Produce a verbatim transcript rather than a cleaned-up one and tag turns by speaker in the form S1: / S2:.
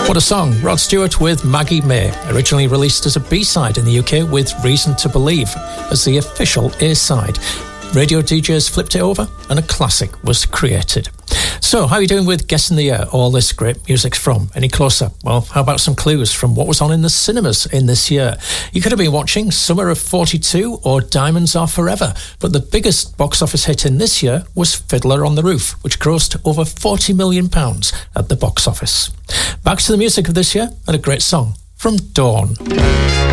S1: What a song. Rod Stewart with Maggie May, originally released as a B-side in the U K with Reason to Believe as the official A-side. Radio D Js flipped it over and a classic was created. So, how are you doing with guessing the year all this great music's from? Any closer? Well, how about some clues from what was on in the cinemas in this year? You could have been watching Summer of forty-two or Diamonds Are Forever, but the biggest box office hit in this year was Fiddler on the Roof, which grossed over forty million pounds at the box office. Back to the music of this year and a great song from Dawn.